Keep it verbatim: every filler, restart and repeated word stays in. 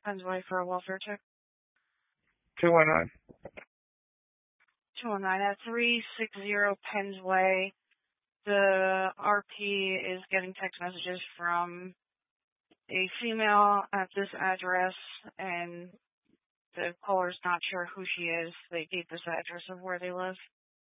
Penn's Way for a welfare check. two one nine. two one nine at three sixty Penn's Way. The R P is getting text messages from a female at this address, and the caller's not sure who she is. They gave this address of where they live.